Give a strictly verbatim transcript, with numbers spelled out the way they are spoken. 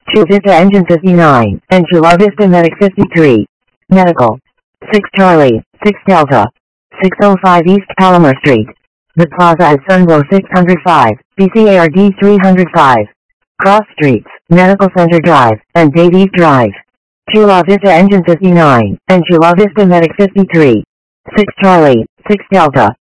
Chula Vista Engine fifty-nine, and Chula Vista Medic fifty-three. Medical. six Charlie, six Delta. six oh five East Palomar Street. The Plaza is Sunblow six oh five, B C A R D three oh five. Cross Streets, Medical Center Drive, and Davies Drive. Chula Vista Engine fifty-nine, and Chula Vista Medic fifty-three. six Charlie, six Delta.